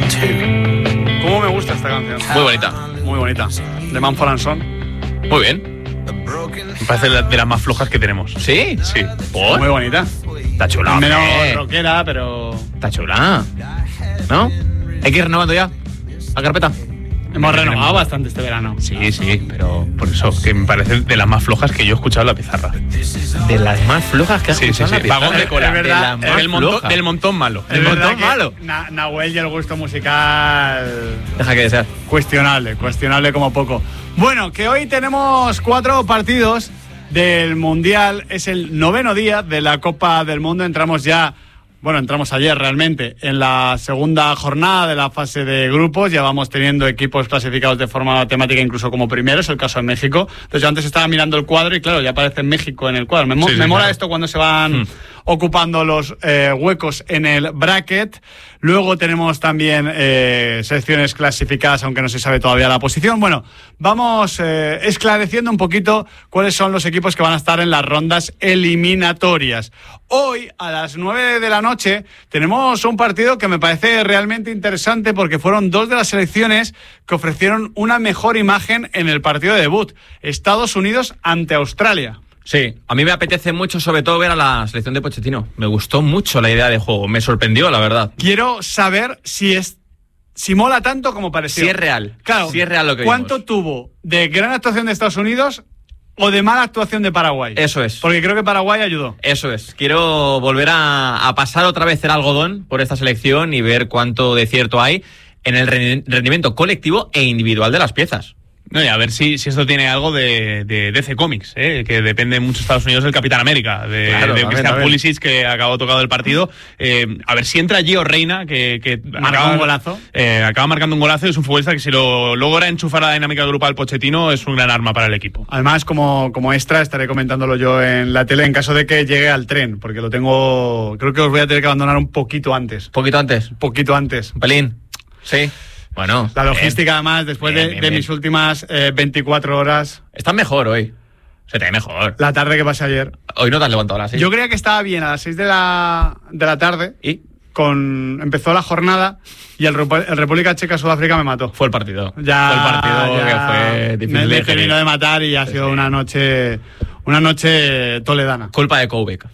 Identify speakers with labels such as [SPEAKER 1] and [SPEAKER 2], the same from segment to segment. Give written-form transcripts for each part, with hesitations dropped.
[SPEAKER 1] ¿Cómo me gusta esta canción?
[SPEAKER 2] Muy bonita.
[SPEAKER 1] Muy bonita. De Mumford & Sons.
[SPEAKER 2] Muy bien. Me parece de las más flojas que tenemos. ¿Sí? Sí. ¿Por?
[SPEAKER 1] Muy bonita.
[SPEAKER 2] Está chula.
[SPEAKER 1] Menos rockera, pero...
[SPEAKER 2] Está chula. ¿No? ¿Hay que ir renovando ya la carpeta?
[SPEAKER 1] Hemos renovado bastante este verano.
[SPEAKER 2] Sí, pero por eso, que me parece de las más flojas que yo he escuchado en la pizarra. ¿De las más flojas que has escuchado en la pizarra?
[SPEAKER 1] Vagón de cola. Es verdad,
[SPEAKER 2] del montón malo.
[SPEAKER 1] El montón malo. Nahuel y el gusto musical...
[SPEAKER 2] Deja que desear.
[SPEAKER 1] Cuestionable como poco. Bueno, que hoy tenemos 4 partidos del Mundial. Es el 9º día de la Copa del Mundo. Entramos ayer realmente en la segunda jornada de la fase de grupos. Ya vamos teniendo equipos clasificados de forma matemática incluso como primeros, el caso de México. Entonces yo antes estaba mirando el cuadro y claro, ya aparece México en el cuadro. Me mola claro. Esto cuando se van ocupando los huecos en el bracket. Luego tenemos también selecciones clasificadas, aunque no se sabe todavía la posición. Bueno, vamos esclareciendo un poquito cuáles son los equipos que van a estar en las rondas eliminatorias. Hoy, a las 9 de la noche, tenemos un partido que me parece realmente interesante porque fueron 2 de las selecciones que ofrecieron una mejor imagen en el partido de debut. Estados Unidos ante Australia.
[SPEAKER 2] Sí, a mí me apetece mucho sobre todo ver a la selección de Pochettino. Me gustó mucho la idea de juego, me sorprendió, la verdad.
[SPEAKER 1] Quiero saber si mola tanto como pareció.
[SPEAKER 2] Si es real.
[SPEAKER 1] Claro,
[SPEAKER 2] si es real lo que
[SPEAKER 1] ¿cuánto
[SPEAKER 2] vimos?
[SPEAKER 1] tuvo de gran actuación de Estados Unidos o de mala actuación de Paraguay?
[SPEAKER 2] Eso es.
[SPEAKER 1] Porque creo que Paraguay ayudó.
[SPEAKER 2] Eso es. Quiero volver a pasar otra vez el algodón por esta selección y ver cuánto de cierto hay en el rendimiento colectivo e individual de las piezas.
[SPEAKER 3] No, y a ver si esto tiene algo de DC Comics, que depende mucho Estados Unidos del Capitán América, de Christian Pulisic, que acabó tocado el partido. A ver si entra Gio Reyna, que
[SPEAKER 1] marca un golazo.
[SPEAKER 3] Acaba marcando un golazo y es un futbolista que si lo logra enchufar a la dinámica grupal Pochettino es un gran arma para el equipo.
[SPEAKER 1] Además, como extra, estaré comentándolo yo en la tele en caso de que llegue al tren, porque lo tengo... Creo que os voy a tener que abandonar un poquito antes.
[SPEAKER 2] ¿Poquito antes?
[SPEAKER 1] Poquito antes.
[SPEAKER 2] ¿Un pelín? Sí. Bueno,
[SPEAKER 1] la logística además, después de mis últimas 24 horas...
[SPEAKER 2] Estás mejor hoy. Se te ve mejor.
[SPEAKER 1] La tarde que pasé ayer.
[SPEAKER 2] Hoy no te has levantado a las 6.
[SPEAKER 1] Yo creía que estaba bien a las 6 de la tarde.
[SPEAKER 2] ¿Y?
[SPEAKER 1] Empezó la jornada y el República Checa-Sudáfrica me mató.
[SPEAKER 2] Fue el partido.
[SPEAKER 1] Fue
[SPEAKER 2] el partido que fue difícil
[SPEAKER 1] me terminó de matar y ha sido una noche toledana.
[SPEAKER 2] Culpa de Koubek.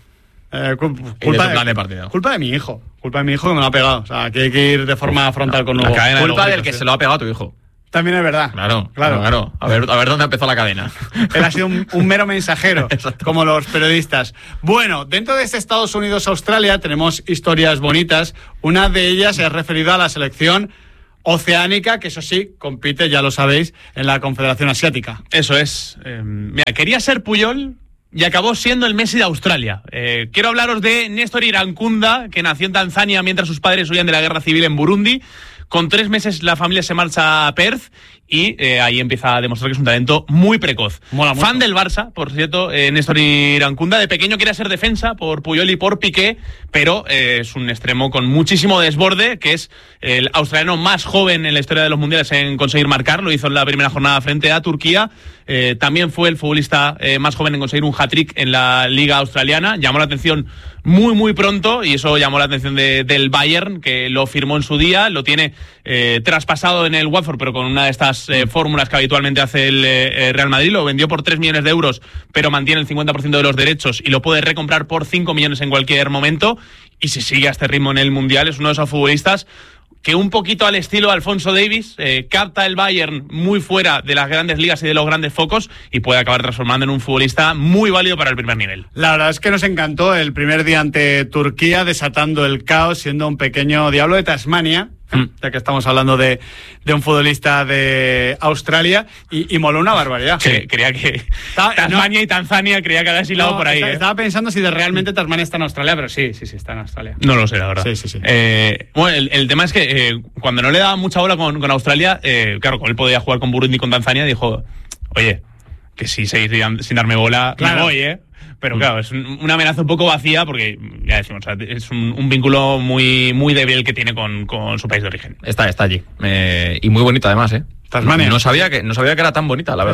[SPEAKER 1] Culpa
[SPEAKER 2] de partido.
[SPEAKER 1] Culpa de mi hijo. Culpa de mi hijo que me lo ha pegado. O sea, que hay que ir de forma frontal con Hugo.
[SPEAKER 2] Culpa del que se lo ha pegado a tu hijo.
[SPEAKER 1] También es verdad.
[SPEAKER 2] Claro. A ver dónde empezó la cadena.
[SPEAKER 1] Él ha sido un mero mensajero, como los periodistas. Bueno, dentro de este Estados Unidos-Australia tenemos historias bonitas. Una de ellas es referida a la selección oceánica, que eso sí, compite, ya lo sabéis, en la Confederación Asiática.
[SPEAKER 3] Eso es. Mira, quería ser Puyol y acabó siendo el Messi de Australia. Quiero hablaros de Néstor Irankunda, que nació en Tanzania mientras sus padres huían de la guerra civil en Burundi. Con 3 meses la familia se marcha a Perth y ahí empieza a demostrar que es un talento muy precoz.
[SPEAKER 1] Mola mucho.
[SPEAKER 3] Fan del Barça, por cierto, Néstor Irankunda. De pequeño quería ser defensa por Puyol y por Piqué, pero es un extremo con muchísimo desborde, que es el australiano más joven en la historia de los mundiales en conseguir marcar. Lo hizo en la primera jornada frente a Turquía. También fue el futbolista más joven en conseguir un hat-trick en la Liga Australiana. Llamó la atención muy pronto y eso llamó la atención del Bayern, que lo firmó en su día. Lo tiene traspasado en el Watford, pero con una de estas fórmulas que habitualmente hace el Real Madrid. Lo vendió por 3 millones de euros, pero mantiene el 50% de los derechos y lo puede recomprar por 5 millones en cualquier momento. Y si sigue a este ritmo en el Mundial, es uno de esos futbolistas que un poquito al estilo Alphonso Davies capta el Bayern muy fuera de las grandes ligas y de los grandes focos y puede acabar transformando en un futbolista muy válido para el primer nivel.
[SPEAKER 1] La verdad es que nos encantó el primer día ante Turquía, desatando el caos, siendo un pequeño diablo de Tasmania, ya que estamos hablando de un futbolista de Australia, y moló una barbaridad.
[SPEAKER 3] Sí, creía que Tasmania y Tanzania creía que había hilado por ahí.
[SPEAKER 1] Estaba pensando si realmente Tasmania está en Australia, pero sí, está en Australia.
[SPEAKER 3] No lo sé, la verdad.
[SPEAKER 1] Sí.
[SPEAKER 3] Bueno, el tema es que cuando no le daba mucha bola con Australia, claro, como él podía jugar con Burundi y con Tanzania, dijo, oye, que si seguís sin darme bola, claro, me voy, Pero claro, es una amenaza un poco vacía porque, ya decimos, es un vínculo muy débil que tiene con su país de origen.
[SPEAKER 2] Está allí. Y muy bonita además,
[SPEAKER 1] Tasmania.
[SPEAKER 2] No sabía que era tan bonita, la verdad.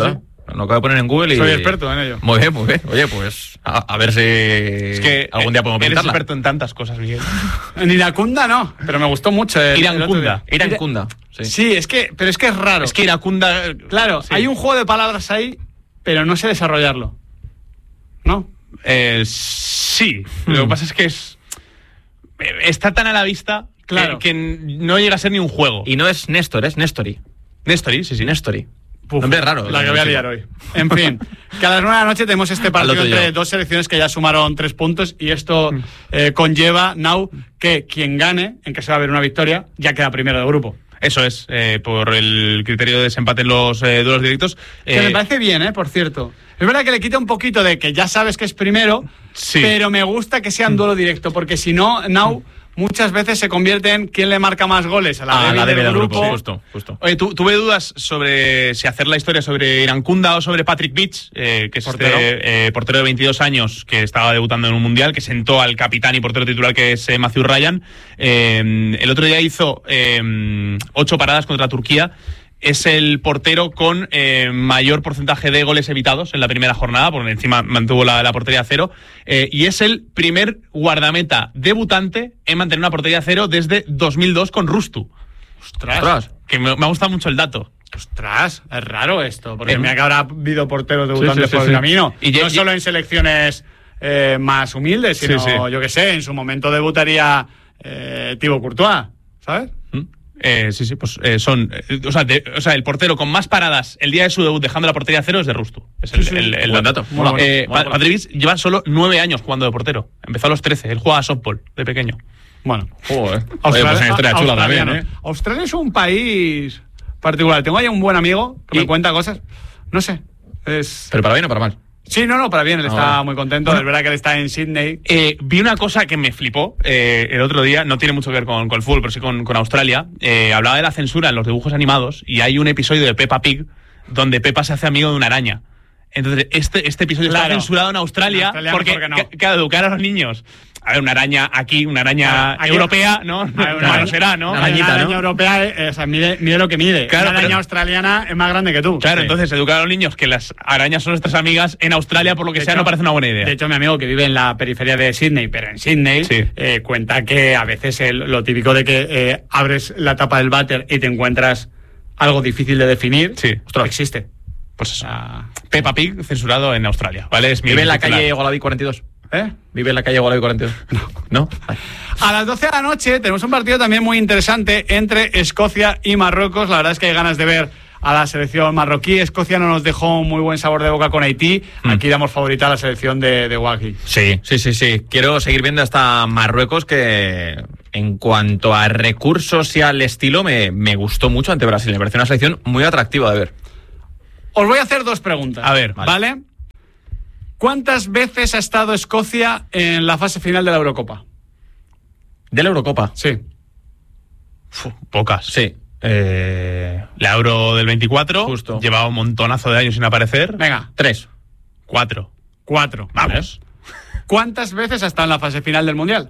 [SPEAKER 2] Lo acabo de poner en Google y...
[SPEAKER 1] Soy experto en ello.
[SPEAKER 2] Muy bien, muy bien. Oye, pues a ver si
[SPEAKER 3] Es que
[SPEAKER 2] algún día podemos
[SPEAKER 3] eres
[SPEAKER 2] pintarla.
[SPEAKER 3] experto en tantas cosas, Miguel.
[SPEAKER 1] En Iracunda no, pero me gustó mucho.
[SPEAKER 3] Iracunda.
[SPEAKER 2] Iracunda. Sí.
[SPEAKER 1] Sí, es que es raro.
[SPEAKER 3] Es que Iracunda...
[SPEAKER 1] Claro,
[SPEAKER 3] sí.
[SPEAKER 1] hay un juego de palabras ahí, pero no sé desarrollarlo. ¿No?
[SPEAKER 3] Sí. Lo que pasa es que está tan a la vista
[SPEAKER 1] Claro.
[SPEAKER 3] que no llega a ser ni un juego.
[SPEAKER 2] Y no es Néstor, es Nestori.
[SPEAKER 3] Nestori, sí.
[SPEAKER 2] Nestori.
[SPEAKER 1] Puf,
[SPEAKER 2] Nombre raro.
[SPEAKER 1] La que voy a liar hoy. En fin, que a las 9 de la noche tenemos este partido
[SPEAKER 2] Al otro
[SPEAKER 1] entre
[SPEAKER 2] yo.
[SPEAKER 1] dos selecciones que ya sumaron 3 puntos y esto conlleva, Nau, que quien gane, en que se va a ver una victoria, ya queda primero de grupo.
[SPEAKER 3] Eso es, por el criterio de desempate en los duelos directos.
[SPEAKER 1] Que me parece bien, por cierto. Es verdad que le quita un poquito de que ya sabes que es primero,
[SPEAKER 3] Sí.
[SPEAKER 1] pero me gusta que sea un duelo directo, porque si no, Nau muchas veces se convierte en quién le marca más goles a la débil del grupo.
[SPEAKER 2] Justo.
[SPEAKER 3] Oye, tuve dudas sobre si hacer la historia sobre Iracunda o sobre Patrick Beach, que es
[SPEAKER 1] Portero.
[SPEAKER 3] este portero de 22 años que estaba debutando en un mundial, que sentó al capitán y portero titular que es Matthew Ryan. El otro día hizo 8 paradas contra Turquía. Es el portero con mayor porcentaje de goles evitados en la primera jornada, porque encima mantuvo la portería a 0. Y es el primer guardameta debutante en mantener una portería a 0 desde 2002 con Rustu.
[SPEAKER 2] Ostras.
[SPEAKER 3] Que me ha gustado mucho el dato.
[SPEAKER 1] Ostras, es raro esto, porque mira que habrá habido porteros debutantes
[SPEAKER 3] sí,
[SPEAKER 1] por
[SPEAKER 3] sí.
[SPEAKER 1] el camino.
[SPEAKER 3] Y
[SPEAKER 1] No solo en selecciones más humildes, sino,
[SPEAKER 3] Sí.
[SPEAKER 1] yo que sé, en su momento debutaría Thibaut Courtois, ¿sabes?
[SPEAKER 3] Sí, pues son... o sea, el portero con más paradas el día de su debut dejando la portería a 0 es de Rustu. Es el
[SPEAKER 2] Buen dato.
[SPEAKER 1] Mola, mola.
[SPEAKER 3] Patrick Beach lleva solo 9 años jugando de portero. Empezó a los 13. Él jugaba a softball de pequeño.
[SPEAKER 1] Bueno,
[SPEAKER 2] Joder. Oye, pues una historia chula también, ¿eh?
[SPEAKER 1] Australia es un país particular. Tengo ahí un buen amigo que me cuenta cosas. No sé.
[SPEAKER 2] Pero para bien o para mal.
[SPEAKER 1] Sí, no, para bien. Él está
[SPEAKER 2] vale.
[SPEAKER 1] muy contento. Es verdad que él está en Sydney.
[SPEAKER 3] Vi una cosa que me flipó el otro día, no tiene mucho que ver con el fútbol, pero sí con Australia. Hablaba de la censura en los dibujos animados y hay un episodio de Peppa Pig donde Peppa se hace amigo de una araña. Entonces, este episodio está censurado en Australia porque
[SPEAKER 1] mejor que no.
[SPEAKER 3] que educar a los niños. A ver, una araña aquí, una araña
[SPEAKER 1] Aquí-
[SPEAKER 3] europea, ¿no? No será, ¿no?
[SPEAKER 2] Una arañita,
[SPEAKER 1] Una araña
[SPEAKER 2] ¿no?
[SPEAKER 1] europea, o sea, mide lo que mide.
[SPEAKER 3] Claro,
[SPEAKER 1] Una araña
[SPEAKER 3] pero-
[SPEAKER 1] australiana es más grande que tú.
[SPEAKER 3] Claro,
[SPEAKER 1] Sí.
[SPEAKER 3] entonces educar a los niños que las arañas son nuestras amigas en Australia, por lo que
[SPEAKER 1] De
[SPEAKER 3] sea,
[SPEAKER 1] hecho-
[SPEAKER 3] no parece una buena idea.
[SPEAKER 1] De hecho, mi amigo que vive en la periferia de Sydney, pero en Sydney,
[SPEAKER 3] Sí.
[SPEAKER 1] cuenta que a veces lo típico de que abres la tapa del váter y te encuentras algo difícil de definir,
[SPEAKER 3] Sí.
[SPEAKER 1] existe.
[SPEAKER 3] Pues eso.
[SPEAKER 1] O sea,
[SPEAKER 3] Peppa Pig censurado en Australia, ¿vale? Es mi
[SPEAKER 2] ¿Vive en la
[SPEAKER 3] titular.
[SPEAKER 2] calle Golabi 42?
[SPEAKER 1] ¿eh?
[SPEAKER 2] ¿Vive en la calle Golabi 42? ¿No? Ay.
[SPEAKER 1] A las 12 de la noche tenemos un partido también muy interesante entre Escocia y Marruecos. La verdad es que hay ganas de ver a la selección marroquí. Escocia no nos dejó un muy buen sabor de boca con Haití. Aquí damos favorita a la selección de Waghi.
[SPEAKER 2] Sí. Quiero seguir viendo hasta Marruecos, que en cuanto a recursos y al estilo me gustó mucho ante Brasil. Me parece una selección muy atractiva de ver.
[SPEAKER 1] Os voy a hacer 2 preguntas.
[SPEAKER 3] A ver,
[SPEAKER 1] ¿vale? ¿Cuántas veces ha estado Escocia en la fase final de la Eurocopa?
[SPEAKER 2] ¿De la Eurocopa?
[SPEAKER 1] Sí.
[SPEAKER 3] Pocas.
[SPEAKER 2] Sí.
[SPEAKER 3] La Euro del 24
[SPEAKER 2] Justo.
[SPEAKER 3] llevaba un montonazo de años sin aparecer.
[SPEAKER 1] Venga,
[SPEAKER 2] 3.
[SPEAKER 3] 4.
[SPEAKER 1] 4.
[SPEAKER 3] Vamos.
[SPEAKER 1] ¿Cuántas veces ha estado en la fase final del Mundial?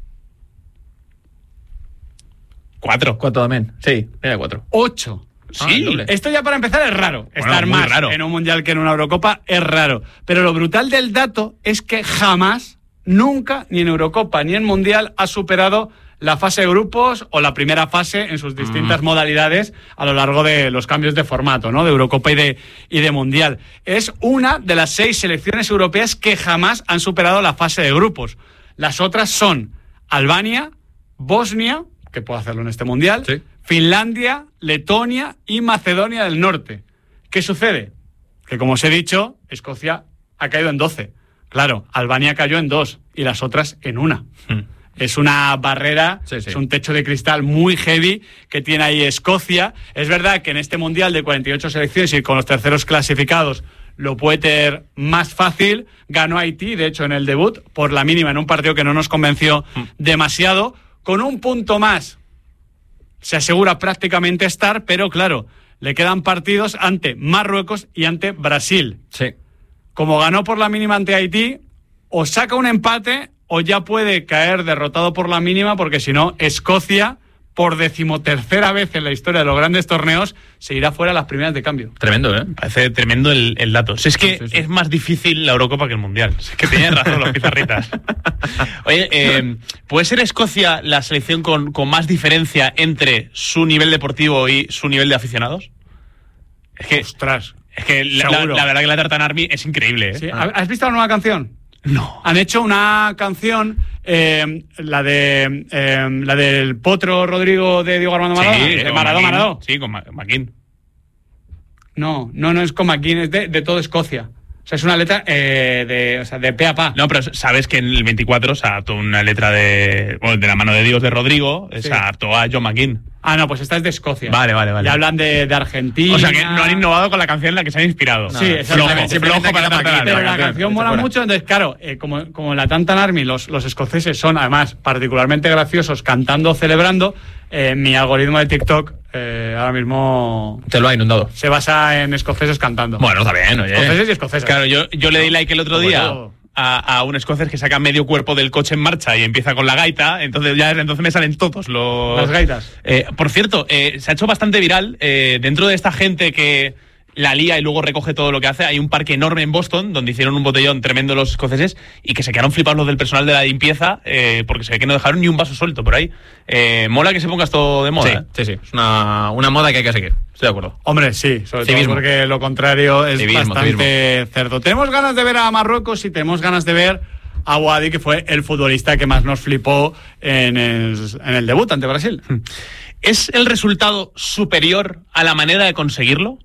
[SPEAKER 3] 4.
[SPEAKER 2] 4 también. Sí, era 4.
[SPEAKER 1] 8.
[SPEAKER 3] Sí.
[SPEAKER 2] doble.
[SPEAKER 1] Esto ya para empezar es raro. Estar
[SPEAKER 3] muy
[SPEAKER 1] más
[SPEAKER 3] raro.
[SPEAKER 1] en un Mundial que en una Eurocopa es raro. Pero lo brutal del dato es que jamás, nunca, ni en Eurocopa ni en Mundial, ha superado la fase de grupos o la primera fase en sus distintas modalidades a lo largo de los cambios de formato, ¿no? De Eurocopa y de Mundial. Es una de las 6 selecciones europeas que jamás han superado la fase de grupos. Las otras son Albania, Bosnia, que puede hacerlo en este Mundial,
[SPEAKER 2] Sí.
[SPEAKER 1] Finlandia, Letonia y Macedonia del Norte. ¿Qué sucede? Que, como os he dicho, Escocia ha caído en 12. Claro, Albania cayó en 2 y las otras en 1. Es una barrera,
[SPEAKER 2] Sí.
[SPEAKER 1] es un techo de cristal muy heavy que tiene ahí Escocia. Es verdad que en este Mundial de 48 selecciones y con los terceros clasificados lo puede tener más fácil. Ganó Haití, de hecho, en el debut, por la mínima, en un partido que no nos convenció demasiado. Con un punto más se asegura prácticamente estar, pero claro, le quedan partidos ante Marruecos y ante Brasil.
[SPEAKER 2] Sí.
[SPEAKER 1] Como ganó por la mínima ante Haití, o saca un empate o ya puede caer derrotado por la mínima, porque si no, Escocia por 13ª vez en la historia de los grandes torneos, se irá fuera a las primeras de cambio.
[SPEAKER 2] Tremendo, ¿eh?
[SPEAKER 3] Parece tremendo el dato. Si es que
[SPEAKER 2] Sí.
[SPEAKER 3] es más difícil la Eurocopa que el Mundial. Si es que tenían razón los pizarritas. Oye, ¿puede ser Escocia la selección con más diferencia entre su nivel deportivo y su nivel de aficionados?
[SPEAKER 1] Ostras.
[SPEAKER 3] Es que la verdad que la Tartan Army es increíble, ¿eh?
[SPEAKER 1] ¿Sí? ¿Has visto la nueva canción?
[SPEAKER 3] No.
[SPEAKER 1] Han hecho una canción, la del Potro Rodrigo de Diego Armando Maradona, de
[SPEAKER 3] con
[SPEAKER 1] Maradona.
[SPEAKER 3] McKean. Sí, con McKean.
[SPEAKER 1] No es con McKean, es de todo Escocia. O sea, es una letra de pe a pa.
[SPEAKER 3] No, pero sabes que en el 24 se adaptó una letra de la mano de Dios de Rodrigo,
[SPEAKER 1] Sí.
[SPEAKER 3] se adaptó a John McKean.
[SPEAKER 1] Ah, no, pues esta es de Escocia.
[SPEAKER 3] Vale.
[SPEAKER 1] Y hablan de Argentina.
[SPEAKER 3] O sea que no han innovado con la canción en la que se han inspirado.
[SPEAKER 1] Sí, exactamente.
[SPEAKER 3] Flojo para Tartan Army.
[SPEAKER 1] Pero la canción mola mucho, entonces claro, como en la Tartan Army los escoceses son además particularmente graciosos cantando, celebrando, mi algoritmo de TikTok ahora mismo
[SPEAKER 2] Te lo ha inundado.
[SPEAKER 1] se basa en escoceses cantando.
[SPEAKER 2] Bueno, está bien, oye.
[SPEAKER 1] Escoceses y escocesas.
[SPEAKER 3] Claro, yo le di like el otro
[SPEAKER 1] Como
[SPEAKER 3] día
[SPEAKER 1] todo.
[SPEAKER 3] a un escocés que saca medio cuerpo del coche en marcha y empieza con la gaita, entonces ya desde entonces me salen todos
[SPEAKER 1] Las gaitas.
[SPEAKER 3] Por cierto, se ha hecho bastante viral dentro de esta gente que la lía y luego recoge todo lo que hace. Hay un parque enorme en Boston donde hicieron un botellón tremendo los escoceses y que se quedaron flipados los del personal de la limpieza porque se ve que no dejaron ni un vaso suelto por ahí. Mola que se ponga esto de moda.
[SPEAKER 2] Sí. Es una moda que hay que seguir. Estoy de acuerdo.
[SPEAKER 1] Hombre, sí, sobre
[SPEAKER 2] Civismo.
[SPEAKER 1] todo porque lo contrario es
[SPEAKER 2] Civismo,
[SPEAKER 1] bastante cerdo. Tenemos ganas de ver a Marruecos y tenemos ganas de ver a Wadi, que fue el futbolista que más nos flipó en el debut ante Brasil.
[SPEAKER 3] ¿Es el resultado superior a la manera de conseguirlo?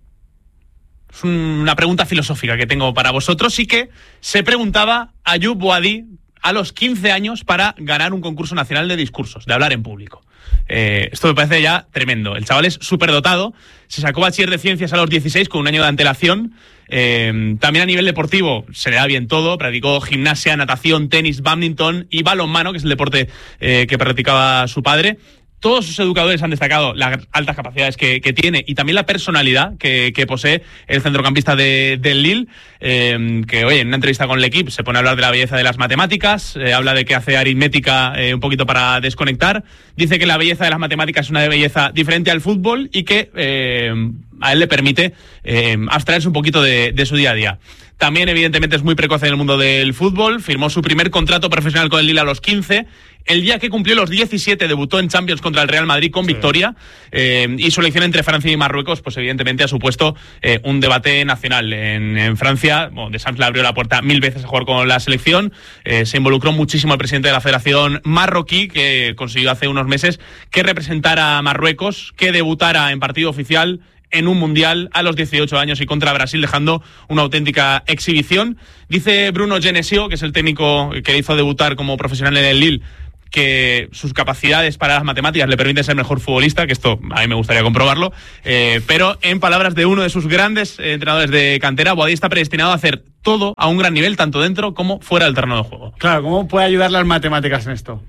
[SPEAKER 3] Es una pregunta filosófica que tengo para vosotros y que se preguntaba Ayoub Wadi a los 15 años para ganar un concurso nacional de discursos, de hablar en público. Esto me parece ya tremendo. El chaval es súper dotado, se sacó bachiller de ciencias a los 16 con un año de antelación. También a nivel deportivo se le da bien todo, practicó gimnasia, natación, tenis, bádminton y balonmano, que es el deporte que practicaba su padre. Todos sus educadores han destacado las altas capacidades que tiene y también la personalidad que posee el centrocampista del Lille, que oye, en una entrevista con l'Equipe se pone a hablar de la belleza de las matemáticas, habla de que hace aritmética un poquito para desconectar, dice que la belleza de las matemáticas es una belleza diferente al fútbol y que a él le permite abstraerse un poquito de su día a día. También, evidentemente, es muy precoz en el mundo del fútbol. Firmó su primer contrato profesional con el Lille a los 15. El día que cumplió los 17 debutó en Champions contra el Real Madrid con victoria. Y su elección entre Francia y Marruecos, pues evidentemente ha supuesto un debate nacional. En Francia, Deschamps le abrió la puerta 1000 veces a jugar con la selección. Se involucró muchísimo el presidente de la Federación marroquí, que consiguió hace unos meses que representara a Marruecos, que debutara en partido oficial en un mundial a los 18 años y contra Brasil, dejando una auténtica exhibición. Dice Bruno Genesio, que es el técnico que le hizo debutar como profesional en el Lille, que sus capacidades para las matemáticas le permiten ser mejor futbolista, que esto a mí me gustaría comprobarlo, pero en palabras de uno de sus grandes entrenadores de cantera, Wadi está predestinado a hacer todo a un gran nivel, tanto dentro como fuera del terreno de juego.
[SPEAKER 1] Claro, ¿cómo puede ayudar las matemáticas en esto?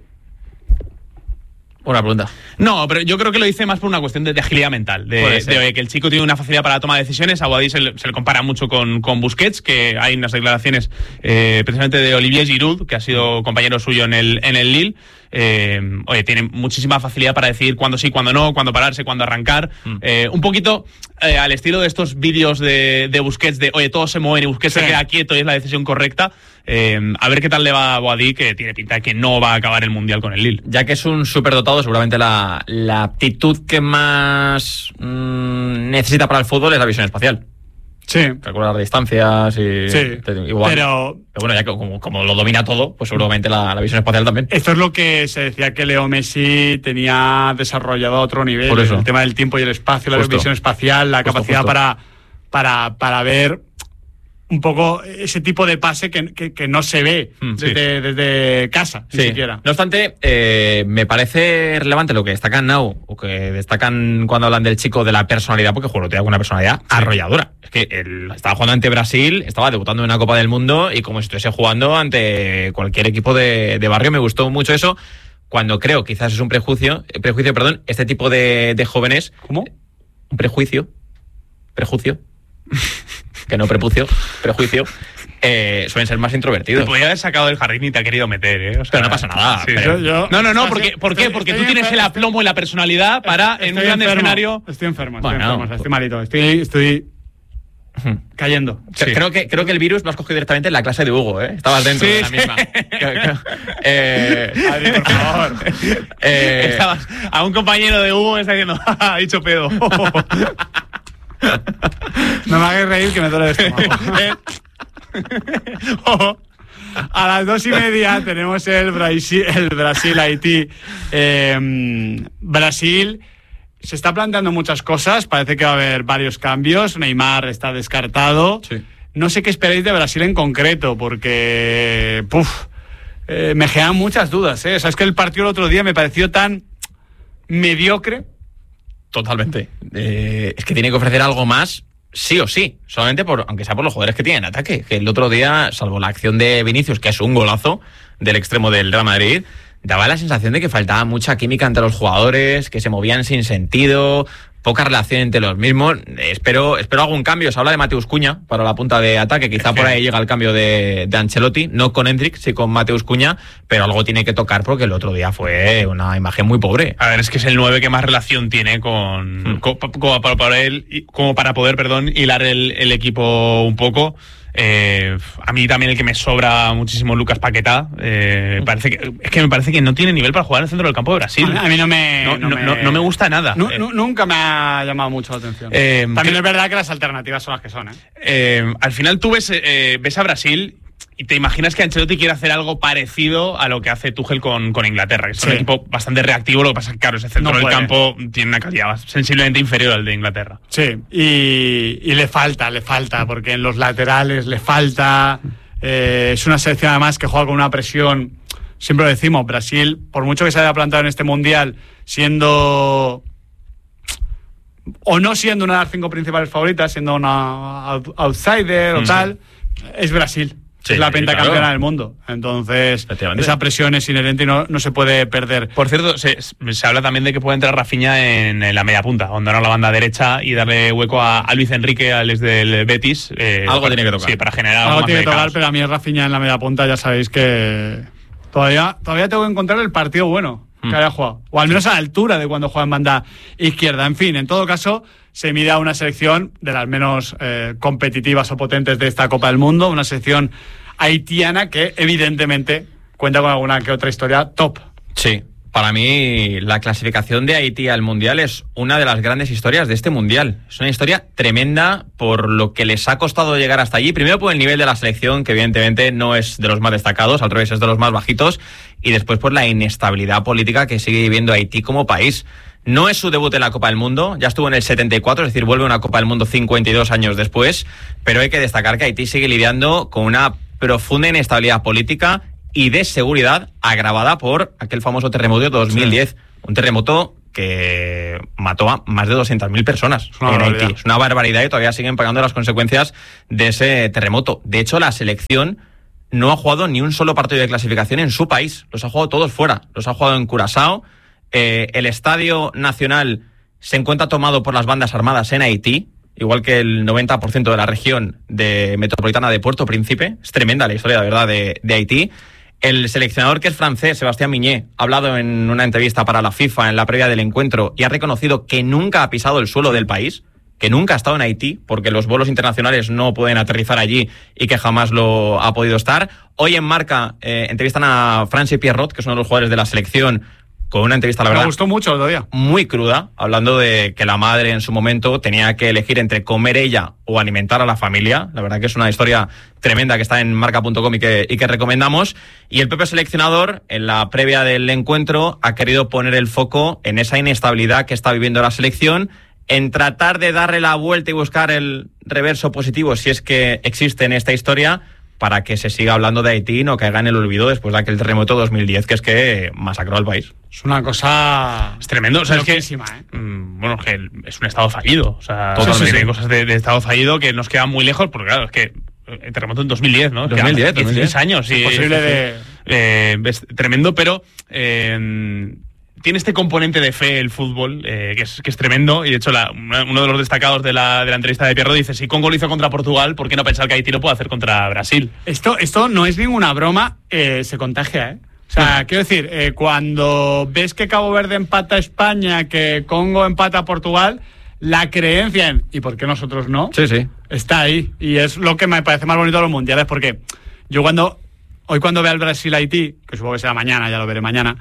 [SPEAKER 2] Buena pregunta.
[SPEAKER 3] No, pero yo creo que lo dice más por una cuestión de agilidad mental, de que el chico tiene una facilidad para la toma de decisiones. A Wadi se le compara mucho con Busquets, que hay unas declaraciones precisamente de Olivier Giroud, que ha sido compañero suyo en el Lille. Oye, tiene muchísima facilidad para decidir cuándo sí, cuándo no, cuándo pararse, cuándo arrancar. Un poquito al estilo de estos vídeos de Busquets, de oye, todos se mueven y Busquets se queda quieto y es la decisión correcta. A ver qué tal le va a Wadi, que tiene pinta de que no va a acabar el Mundial con el Lille.
[SPEAKER 2] Ya que es un superdotado, seguramente la aptitud que más necesita para el fútbol es la visión espacial.
[SPEAKER 1] Sí.
[SPEAKER 2] Calcular distancias y...
[SPEAKER 1] Sí,
[SPEAKER 2] igual.
[SPEAKER 1] pero
[SPEAKER 2] bueno, ya que como lo domina todo, pues seguramente la visión espacial también.
[SPEAKER 1] esto es lo que se decía que Leo Messi tenía desarrollado a otro nivel.
[SPEAKER 2] Por eso.
[SPEAKER 1] El tema del tiempo y el espacio, la
[SPEAKER 2] Justo.
[SPEAKER 1] visión espacial, la capacidad para ver un poco ese tipo de pase que no se ve desde casa, ni siquiera.
[SPEAKER 2] No obstante, me parece relevante lo que destacan Now, o que destacan cuando hablan del chico, de la personalidad, porque juego, tiene una personalidad arrolladora. Es que él estaba jugando ante Brasil, estaba debutando en una Copa del Mundo y como si estuviese jugando ante cualquier equipo de barrio. Me gustó mucho eso, cuando creo, quizás es un prejuicio, este tipo de jóvenes...
[SPEAKER 1] ¿Cómo?
[SPEAKER 2] Un prejuicio. Que no prepucio, prejuicio. suelen ser más introvertidos.
[SPEAKER 3] Te podía haber sacado del jardín y te ha querido meter, O sea,
[SPEAKER 2] pero no pasa nada.
[SPEAKER 3] Sí,
[SPEAKER 2] Pero...
[SPEAKER 3] No, ¿por qué? Porque tú tienes el aplomo y la personalidad para en un gran escenario...
[SPEAKER 1] Estoy enfermo,
[SPEAKER 2] Bueno,
[SPEAKER 1] estoy malito, estoy cayendo.
[SPEAKER 2] Sí. Creo que el virus lo has cogido directamente en la clase de Hugo, ¿eh? Estabas dentro de la misma.
[SPEAKER 1] Adri, por favor.
[SPEAKER 3] Estabas a un compañero de Hugo está diciendo, ha dicho pedo.
[SPEAKER 1] No me hagas reír que me duele el estómago. A las 2:30 tenemos el Brasil-Haití. Brasil se está planteando muchas cosas. Parece que va a haber varios cambios. Neymar está descartado.
[SPEAKER 2] Sí.
[SPEAKER 1] No sé qué esperáis de Brasil en concreto, porque me generan muchas dudas. O sea, es que el partido el otro día me pareció tan mediocre.
[SPEAKER 2] Totalmente. Es que tiene que ofrecer algo más, sí o sí. Solamente aunque sea por los jugadores que tienen ataque. Que el otro día, salvo la acción de Vinicius, que es un golazo del extremo del Real Madrid, daba la sensación de que faltaba mucha química entre los jugadores, que se movían sin sentido, poca relación entre los mismos. Espero algún cambio. Se habla de Mateus Cunha para la punta de ataque. Quizá por ahí llega el cambio de Ancelotti, no con Hendrik, sí con Mateus Cunha, pero algo tiene que tocar porque el otro día fue una imagen muy pobre.
[SPEAKER 3] A ver, es que es el 9 que más relación tiene como para poder hilar el equipo un poco. A mí también el que me sobra muchísimo, Lucas Paquetá. Me parece que no tiene nivel para jugar en el centro del campo de Brasil.
[SPEAKER 1] A mí no me
[SPEAKER 3] gusta nada.
[SPEAKER 1] Nunca me ha llamado mucho la atención. También es verdad que las alternativas son las que son.
[SPEAKER 3] Al final tú ves a Brasil y te imaginas que Ancelotti quiere hacer algo parecido a lo que hace Tuchel con Inglaterra, que es un equipo bastante reactivo. Lo que pasa es que, claro, ese centro del campo tiene una calidad sensiblemente inferior al de Inglaterra.
[SPEAKER 1] Sí, y le falta, porque en los laterales le falta. Es una selección además que juega con una presión. Siempre lo decimos, Brasil, por mucho que se haya plantado en este Mundial siendo o no siendo una de las 5 principales favoritas, siendo una outsider o tal, es Brasil. Sí, es la pentacampeona del mundo. Entonces, esa presión es inherente y no se puede perder.
[SPEAKER 3] Por cierto, se habla también de que puede entrar Rafinha en la media punta, abandonar la banda derecha y darle hueco a Luis Enrique, al ex del Betis.
[SPEAKER 2] Algo tiene que tocar.
[SPEAKER 3] Sí, para generar
[SPEAKER 1] algo tiene que tocar, pero a mí Rafinha en la media punta ya sabéis que todavía tengo que encontrar el partido bueno que haya jugado. O al menos a la altura de cuando juega en banda izquierda. En fin, en todo caso, se mide a una selección de las menos competitivas o potentes de esta Copa del Mundo, una selección haitiana que evidentemente cuenta con alguna que otra historia top.
[SPEAKER 2] Sí, para mí la clasificación de Haití al Mundial es una de las grandes historias de este Mundial. Es una historia tremenda por lo que les ha costado llegar hasta allí. Primero por el nivel de la selección, que evidentemente no es de los más destacados, al revés, es de los más bajitos. Y después por la inestabilidad política que sigue viviendo Haití como país. No es su debut en la Copa del Mundo, ya estuvo en el 74, es decir, vuelve a una Copa del Mundo 52 años después, pero hay que destacar que Haití sigue lidiando con una profunda inestabilidad política y de seguridad agravada por aquel famoso terremoto de 2010. Sí. Un terremoto que mató a más de 200.000 personas en Haití. Es una barbaridad y todavía siguen pagando las consecuencias de ese terremoto. De hecho, la selección no ha jugado ni un solo partido de clasificación en su país. Los ha jugado todos fuera. Los ha jugado en Curazao. El Estadio Nacional se encuentra tomado por las bandas armadas en Haití, igual que el 90% de la región metropolitana de Puerto Príncipe. Es tremenda la historia, de verdad, de Haití. El seleccionador, que es francés, Sébastien Migné, ha hablado en una entrevista para la FIFA en la previa del encuentro y ha reconocido que nunca ha pisado el suelo del país, que nunca ha estado en Haití, porque los vuelos internacionales no pueden aterrizar allí y que jamás lo ha podido estar. Hoy en Marca entrevistan a Francis Pierrot, que es uno de los jugadores de la selección, con una entrevista, la verdad,
[SPEAKER 1] me gustó mucho todavía,
[SPEAKER 2] muy cruda, hablando de que la madre en su momento tenía que elegir entre comer ella o alimentar a la familia. La verdad que es una historia tremenda que está en marca.com y que recomendamos. Y el propio seleccionador, en la previa del encuentro, ha querido poner el foco en esa inestabilidad que está viviendo la selección, en tratar de darle la vuelta y buscar el reverso positivo, si es que existe en esta historia, para que se siga hablando de Haití y no caiga en el olvido después de aquel terremoto 2010 que es que masacró al país.
[SPEAKER 1] Es una cosa...
[SPEAKER 3] Es tremendo. O sea, es que es un estado fallido. O sea, hay cosas de estado fallido que nos quedan muy lejos, porque claro, es que el terremoto en 2010, ¿no?
[SPEAKER 2] 2010.
[SPEAKER 3] 16 años.
[SPEAKER 1] Es imposible
[SPEAKER 3] es tremendo, pero... tiene este componente de fe el fútbol, que es tremendo, y de hecho uno de los destacados de la entrevista de Pierro dice, si Congo lo hizo contra Portugal, ¿por qué no pensar que Haití lo puede hacer contra Brasil?
[SPEAKER 1] Esto no es ninguna broma, se contagia, ¿eh? O sea, quiero decir, cuando ves que Cabo Verde empata a España, que Congo empata a Portugal, la creencia en ¿y por qué nosotros no?
[SPEAKER 2] Sí.
[SPEAKER 1] Está ahí. Y es lo que me parece más bonito de los mundiales, porque yo hoy cuando vea el Brasil-Haití, que supongo que será mañana, ya lo veré mañana,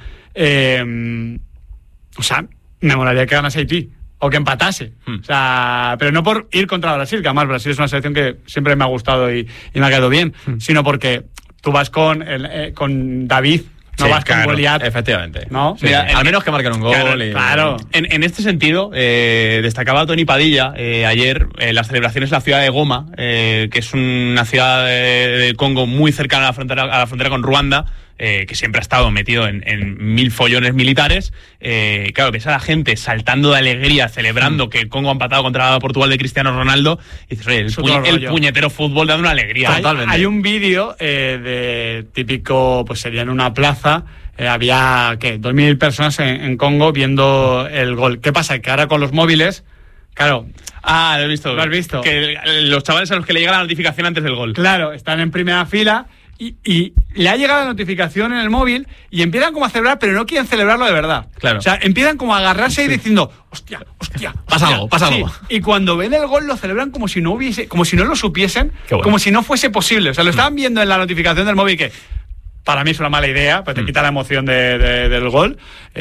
[SPEAKER 1] o sea, me molaría que ganase Haití o que empatase. O sea, pero no por ir contra Brasil, que además Brasil es una selección que siempre me ha gustado y me ha quedado bien, sino porque tú vas con David, no vas con Goliat.
[SPEAKER 2] Efectivamente.
[SPEAKER 1] ¿No?
[SPEAKER 2] Sí, mira, al menos que marquen un gol.
[SPEAKER 1] Claro.
[SPEAKER 3] En este sentido, destacaba Tony Padilla ayer las celebraciones en la ciudad de Goma, que es una ciudad del Congo muy cercana a la frontera con Ruanda, que siempre ha estado metido en mil follones militares. Claro, ves a la gente saltando de alegría, celebrando que el Congo ha empatado contra Portugal de Cristiano Ronaldo, y dices, oye, el puñetero fútbol dando una alegría.
[SPEAKER 1] Hay un vídeo de típico, pues sería en una plaza, había, 2.000 personas en Congo viendo el gol. ¿Qué pasa? Que ahora con los móviles, claro...
[SPEAKER 3] Ah, lo he visto.
[SPEAKER 1] ¿Lo has visto?
[SPEAKER 3] Que los chavales a los que le llega la notificación antes del gol.
[SPEAKER 1] Claro, están en primera fila... Y le ha llegado la notificación en el móvil y empiezan como a celebrar, pero no quieren celebrarlo de verdad.
[SPEAKER 2] Claro.
[SPEAKER 1] O sea, empiezan como a agarrarse y diciendo, hostia.
[SPEAKER 2] Pasa algo.
[SPEAKER 1] Y cuando ven el gol lo celebran como si no lo supiesen, como si no fuese posible. O sea, lo estaban viendo en la notificación del móvil, que para mí es una mala idea, pero te quita la emoción del gol.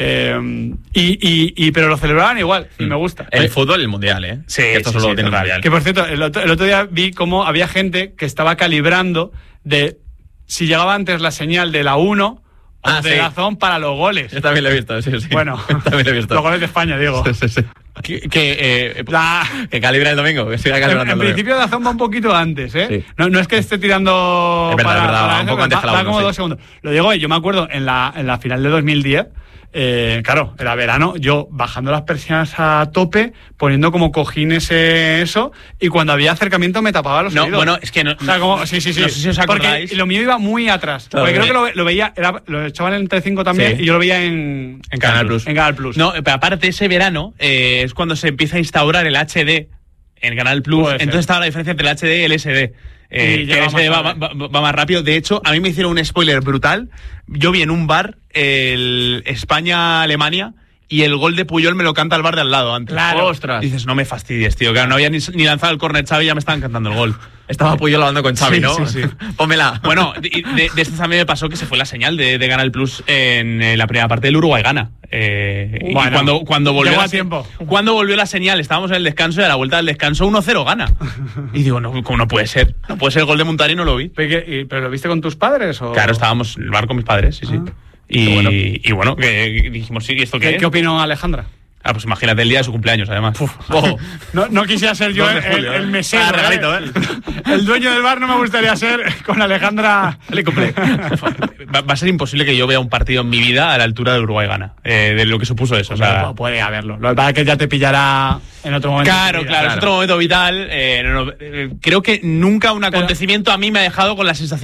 [SPEAKER 1] Pero lo celebraban igual, y me gusta.
[SPEAKER 2] El fútbol y el mundial, ¿eh?
[SPEAKER 3] Sí,
[SPEAKER 2] esto solo tiene el mundial.
[SPEAKER 1] Que por cierto, el otro día vi cómo había gente que estaba calibrando de si llegaba antes la señal de la 1 o de la zona para los goles.
[SPEAKER 2] Yo también lo he visto, sí.
[SPEAKER 1] Bueno,
[SPEAKER 2] también lo he visto.
[SPEAKER 1] Los goles de España, digo.
[SPEAKER 2] Sí. Que calibra el domingo, que siga calibrando.
[SPEAKER 1] En principio la zona va un poquito antes, ¿eh?
[SPEAKER 2] Sí.
[SPEAKER 1] No es que esté tirando...
[SPEAKER 2] Es verdad, va un poco antes que la 1.
[SPEAKER 1] Va como 2 segundos. Lo digo, yo me acuerdo en la final de 2010... claro, era verano, yo bajando las persianas a tope, poniendo como cojines eso, y cuando había acercamiento me tapaba los oídos.
[SPEAKER 3] Bueno, es que no.
[SPEAKER 1] O sea, como, sí.
[SPEAKER 3] No sé si os acordáis.
[SPEAKER 1] Porque lo mío iba muy atrás.
[SPEAKER 2] Claro,
[SPEAKER 1] porque creo que lo veía, lo echaban en Telecinco también, y yo lo veía en
[SPEAKER 2] Canal Plus.
[SPEAKER 1] En Canal Plus.
[SPEAKER 3] No, pero aparte ese verano es cuando se empieza a instaurar el HD en Canal Plus. Entonces estaba la diferencia entre el HD y el SD. Que el SD va más rápido. De hecho, a mí me hicieron un spoiler brutal. Yo vi en un bar el España-Alemania y el gol de Puyol me lo canta el bar de al lado antes.
[SPEAKER 1] Claro.
[SPEAKER 2] Ostras.
[SPEAKER 3] Dices, no me fastidies, tío. Claro, no había ni lanzado el córner Xavi y ya me estaban cantando el gol.
[SPEAKER 2] Estaba Puyol hablando con Xavi, ¿no?
[SPEAKER 3] Sí.
[SPEAKER 2] Pónmela.
[SPEAKER 3] Bueno, de esto también me pasó que se fue la señal de Canal Plus en la primera parte del Uruguay-Gana.
[SPEAKER 1] Bueno,
[SPEAKER 3] cuando volvió
[SPEAKER 1] a tiempo.
[SPEAKER 3] Cuando volvió la señal, estábamos en el descanso y a la vuelta del descanso 1-0 gana. Y digo, no, ¿cómo no puede ser? No puede ser el gol de Montari, no lo vi.
[SPEAKER 1] ¿Pero lo viste con tus padres? ¿O?
[SPEAKER 3] Claro, estábamos en el bar con mis padres, sí. Y bueno, que dijimos, sí, ¿y esto qué es?
[SPEAKER 1] ¿Qué opinó Alejandra?
[SPEAKER 3] Ah, pues imagínate el día de su cumpleaños, además.
[SPEAKER 1] No quisiera ser yo el mesero.
[SPEAKER 3] Regalito,
[SPEAKER 1] El dueño del bar no me gustaría ser con Alejandra.
[SPEAKER 3] Le compré. Va a ser imposible que yo vea un partido en mi vida a la altura del Uruguay-Gana. De lo que supuso eso. O sea,
[SPEAKER 1] puede haberlo. Lo que pasa es que ya te pillará en otro momento.
[SPEAKER 3] Claro, es otro momento vital. Creo que nunca un acontecimiento a mí me ha dejado con la sensación